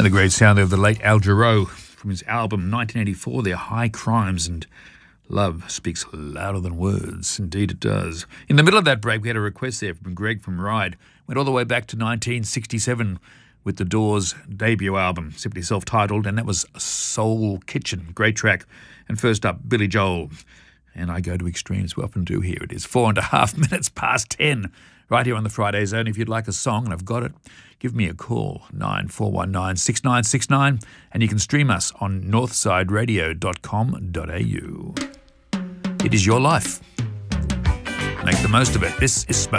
And the great sound of the late Al Jarreau from his album 1984, Their High Crimes, and love speaks louder than words. Indeed it does. In the middle of that break, we had a request there from Greg from Ryde. Went all the way back to 1967 with the Doors' debut album, simply self-titled, and that was Soul Kitchen. Great track. And first up, Billy Joel. And I go to extremes, we often do here. It is 4.5 minutes past 10, right here on the Friday Zone. If you'd like a song, and I've got it, give me a call, 9419 and you can stream us on northsideradio.com.au. It is your life. Make the most of it. This is Smoke.